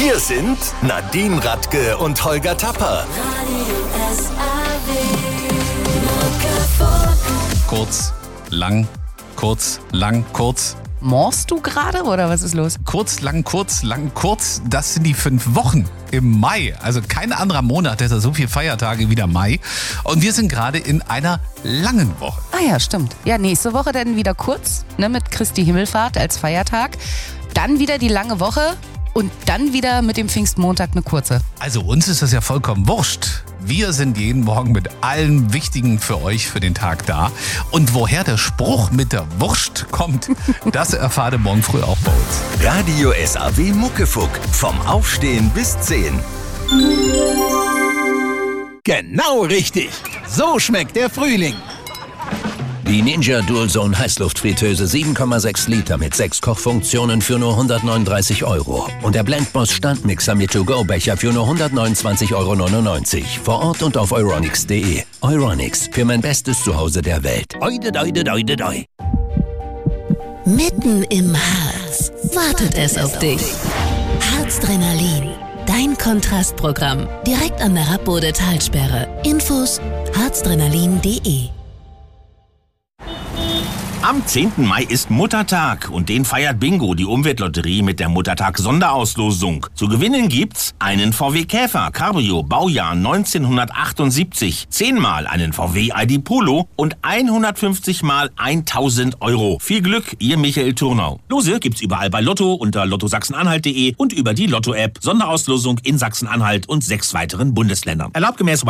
Hier sind Nadine Radke und Holger Tapper. Kurz, lang, kurz, lang, kurz. Morst du gerade oder was ist los? Kurz, lang, kurz, lang, kurz. Das sind die 5 Wochen im Mai. Also kein anderer Monat hätte so viele Feiertage wie der Mai. Und wir sind gerade in einer langen Woche. Ah ja, stimmt. Ja, nächste Woche dann wieder kurz, mit Christi Himmelfahrt als Feiertag. Dann wieder die lange Woche und dann wieder mit dem Pfingstmontag eine kurze. Also uns ist das ja vollkommen wurscht. Wir sind jeden Morgen mit allem Wichtigen für euch für den Tag da. Und woher der Spruch mit der Wurst kommt, das erfahrt ihr morgen früh auch bei uns. Radio SAW Muckefuck. Vom Aufstehen bis 10. Genau richtig. So schmeckt der Frühling. Die Ninja DualZone Heißluftfritteuse 7,6 Liter mit 6 Kochfunktionen für nur 139 €. Und der Blendboss Standmixer mit To-Go-Becher für nur 129,99 € vor Ort und auf euronics.de. Euronics, für mein bestes Zuhause der Welt. Oide, oide, oide, oide. Mitten im Harz wartet es auf dich. Harzdrenalin, dein Kontrastprogramm. Direkt an der Rappbode Talsperre. Infos harzdrenalin.de. Am 10. Mai ist Muttertag und den feiert Bingo, die Umweltlotterie, mit der Muttertag-Sonderauslosung. Zu gewinnen gibt's einen VW Käfer Cabrio Baujahr 1978, 10-mal einen VW ID Polo und 150 mal 1.000 €. Viel Glück, ihr Michael Turnau. Lose gibt's überall bei Lotto unter lottosachsen-anhalt.de und über die Lotto-App. Sonderauslosung in Sachsen-Anhalt und 6 weiteren Bundesländern. Erlaubt gemäß